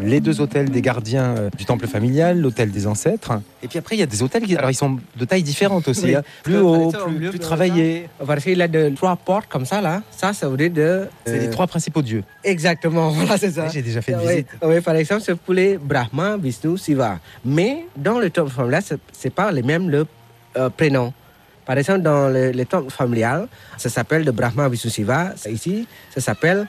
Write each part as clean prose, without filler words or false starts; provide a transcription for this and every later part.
les 2 autels des gardiens du temple familial, l'autel des ancêtres. Et puis après, il y a des autels qui, alors ils sont de taille différente aussi, Oui. hein. Plus haut, plus travaillés. Parce qu'il a 3 portes comme ça, là. Ça veut dire de... C'est les 3 principaux dieux. Exactement, voilà, c'est ça. J'ai déjà fait une Oui, visite. oui, par exemple, c'est pour les Brahma, Vishnu, Shiva. Mais dans le temple familial, c'est pas les mêmes prénoms. Par exemple, dans le temple familial, ça s'appelle le Brahma, Vishnu, Shiva. Ici, ça s'appelle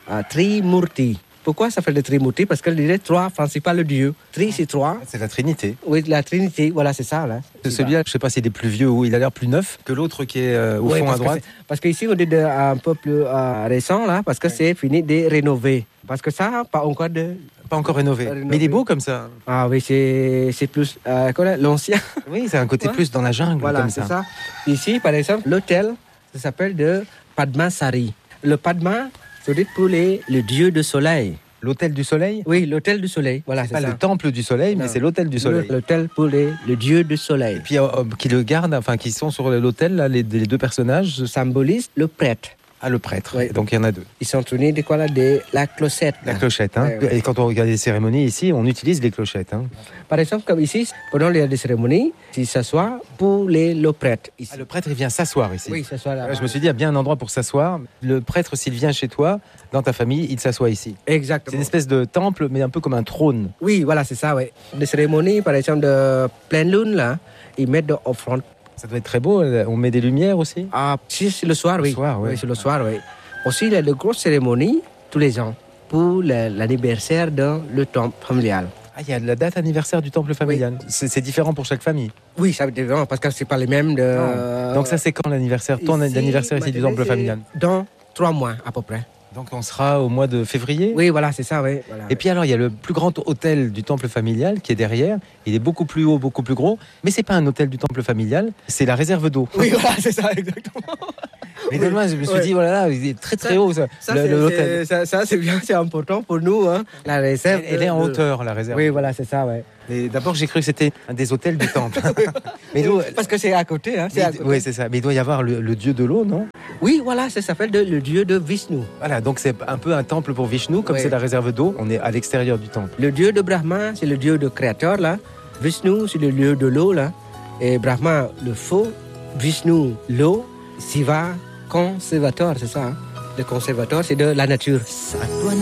Trimurti. Pourquoi ça s'appelle le Trimurti? Parce qu'il y a 3 principaux dieux. Tri, c'est 3. C'est la Trinité. Oui, la Trinité, voilà, c'est ça. Là. Celui-là, je ne sais pas s'il est plus vieux ou il a l'air plus neuf que l'autre qui est au fond à droite. Parce qu'ici, on est un peu plus récent, là, parce que c'est fini de rénover. Parce que ça, pas encore rénové. Mais il est beau comme ça. Ah oui, c'est plus l'ancien. Oui, c'est un côté plus dans la jungle, voilà, comme c'est ça. Ici, par exemple, l'hôtel, ça s'appelle de Padmasari. Le Padma, c'est pour le dieu du soleil. L'hôtel du soleil? Oui, l'hôtel du soleil. Voilà, c'est pas ça. Le temple du soleil, mais c'est l'hôtel du soleil. L'hôtel pour le dieu du soleil. Et puis qui le gardent, enfin qui sont sur l'hôtel, là, les 2 personnages. Symbolise le prêtre. Ah, le prêtre. Oui. Donc il y en a 2. Ils sont tournés de la clochette. La clochette, hein. Ouais. Et quand on regarde les cérémonies ici, on utilise les clochettes, hein. Par exemple, comme ici, pendant les cérémonies, ils s'assoient pour le prêtre. Ici. Ah, le prêtre, il vient s'asseoir ici. Oui, s'assoit là. Je me suis dit, il y a bien un endroit pour s'asseoir. Le prêtre, s'il vient chez toi, dans ta famille, il s'assoit ici. Exactement. C'est une espèce de temple, mais un peu comme un trône. Oui, voilà, c'est ça, oui. Des cérémonies, par exemple, de pleine lune, là, ils mettent de offrandes. Ça doit être très beau. On met des lumières aussi. Ah, si, c'est le soir, oui. Le soir, oui. Oui, c'est le soir, oui. Aussi, il y a de grosses cérémonies tous les ans pour l'anniversaire dans le temple familial. Ah, il y a la date anniversaire du temple familial. Oui. C'est différent pour chaque famille. Oui, ça veut dire parce que c'est pas les mêmes. Donc ça, c'est quand l'anniversaire? Ton anniversaire ici du temple familial? Dans 3 mois à peu près. Donc on sera au mois de février? Oui, voilà, c'est ça, oui. Voilà, et puis alors, il y a le plus grand hôtel du temple familial qui est derrière. Il est beaucoup plus haut, beaucoup plus gros. Mais c'est pas un hôtel du temple familial, c'est la réserve d'eau. Oui, voilà, c'est ça, exactement. Mais de loin, je me suis dit, voilà, il est très très haut, l'hôtel. Ça, c'est bien, c'est important pour nous. Hein. La réserve. Elle est en hauteur, la réserve. Oui, voilà, c'est ça, ouais. Mais d'abord, j'ai cru que c'était un des hôtels du temple. Mais nous, parce que c'est à côté. Hein, oui, c'est ça. Mais il doit y avoir le dieu de l'eau, non? Oui, voilà, ça s'appelle le dieu de Vishnu. Voilà, donc c'est un peu un temple pour Vishnu, comme c'est la réserve d'eau, on est à l'extérieur du temple. Le dieu de Brahma, c'est le dieu de créateur, là. Vishnu, c'est le dieu de l'eau, là. Et Brahma, le feu. Vishnu, l'eau. Shiva, conservateur, c'est ça. Hein? Le conservateur, c'est de la nature.